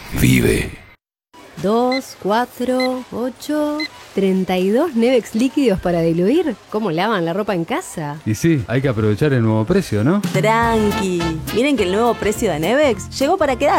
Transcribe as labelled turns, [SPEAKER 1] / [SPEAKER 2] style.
[SPEAKER 1] vive.
[SPEAKER 2] 2, 4, 8, 32 Nevex líquidos para diluir. ¿Cómo lavan la ropa en casa?
[SPEAKER 3] Y sí, hay que aprovechar el nuevo precio, ¿no?
[SPEAKER 4] Tranqui. Miren que el nuevo precio de Nevex llegó para quedar.